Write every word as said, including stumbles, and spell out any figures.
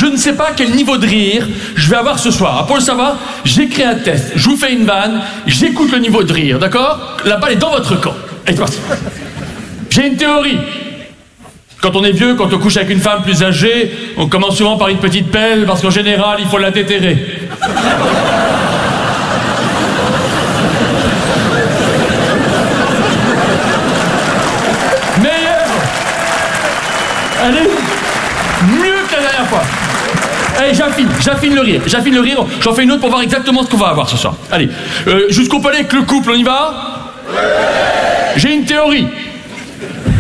je ne sais pas quel niveau de rire je vais avoir ce soir. Pour le savoir, j'écris un test, je vous fais une vanne, j'écoute le niveau de rire, d'accord? La balle est dans votre camp. Et c'est parti. J'ai une théorie. Quand on est vieux, quand on couche avec une femme plus âgée, on commence souvent par une petite pelle, parce qu'en général, il faut la déterrer. Allez, mieux que la dernière fois. Allez, j'affine, j'affine le rire, j'affine le rire, j'en fais une autre pour voir exactement ce qu'on va avoir ce soir. Allez, euh, jusqu'au palais avec le couple, on y va? J'ai une théorie.